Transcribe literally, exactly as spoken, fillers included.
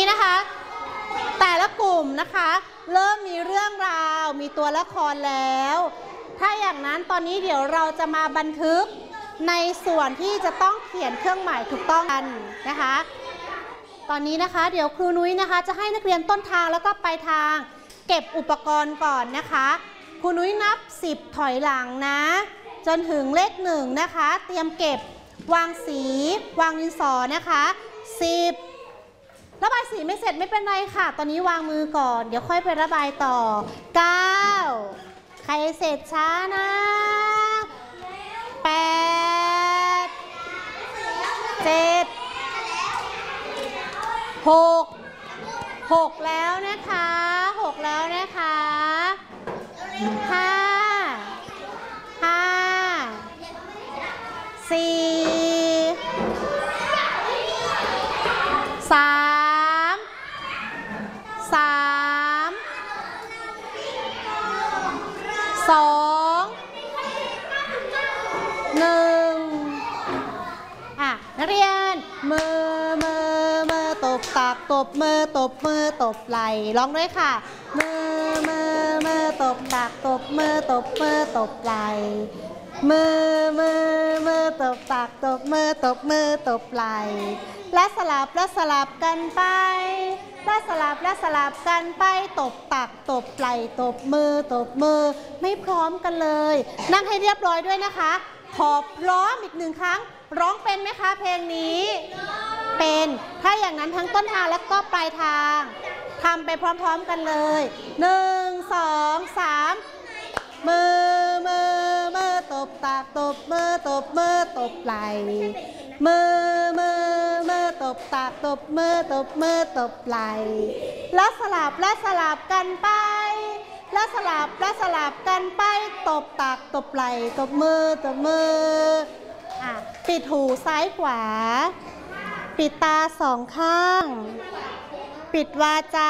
นี้นะคะแต่ละกลุ่มนะคะเริ่มมีเรื่องราวมีตัวละครแล้วถ้าอย่างนั้นตอนนี้เดี๋ยวเราจะมาบันทึกในส่วนที่จะต้องเขียนเครื่องหมายถูกต้องกันนะคะตอนนี้นะคะเดี๋ยวครูนุ้ยนะคะจะให้นักเรียนต้นทางแล้วก็ปลายทางเก็บอุปกรณ์ก่อนนะคะครูนุ้ยนับสิบถอยหลังนะจนถึงเลขหนึ่งนะคะเตรียมเก็บวางสีวางดินสอนะคะสิบระบายสีไม่เสร็จไม่เป็นไรค่ะตอนนี้วางมือก่อนเดี๋ยวค่อยไประบายต่อเก้าใครเสร็จช้านะแปดเจ็ดหกหกแล้วนะคะหกแล้วนะคะห้าห้าสี่สามสามสองหนึ่งอ่ะนักเรียนมือมือมือตบตักตบมือตบมือตบไหล่ร้องด้วยค่ะมือมือมือตบตักตบมือตบมือตบไหล่มือมือมือตบตักตบมือตบมือตบไหล่และสลับและสลับกันไปและสลับและสลับกันไปตบตักตบไหล่ตบมือตบมือไม่พร้อมกันเลยนั่งให้เรียบร้อยด้วยนะคะขอพร้อมอีกหนึ่งครั้งร้องเป็นไหมคะเพลงนี้เป็นถ้าอย่างนั้นทั้งต้นทางและก็ปลายทางทำไปพร้อมๆกันเลยหนึ่งสองสามมือมือมือตบตักตบมือตบมือตบไหล่มือมือมือตบตักตบมือตบมือตบไหล่แล้วสลับและสลับกันไปแล้วสลับและสลับกันไปตบตักตบไหล่ตบมือตบมืออ่ะปิดหูซ้ายขวาปิดตาสองข้างปิดวาจา